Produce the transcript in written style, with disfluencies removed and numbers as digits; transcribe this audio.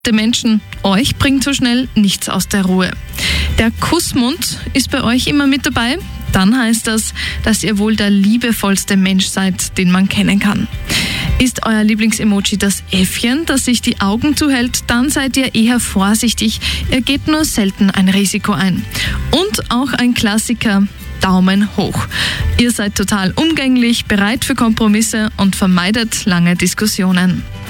Die Menschen, euch bringt so schnell nichts aus der Ruhe. Der Kussmund ist bei euch immer mit dabei. Dann heißt das, dass ihr wohl der liebevollste Mensch seid, den man kennen kann. Ist euer Lieblingsemoji das Äffchen, das sich die Augen zuhält, dann seid ihr eher vorsichtig. Ihr geht nur selten ein Risiko ein. Und auch ein Klassiker, Daumen hoch. Ihr seid total umgänglich, bereit für Kompromisse und vermeidet lange Diskussionen.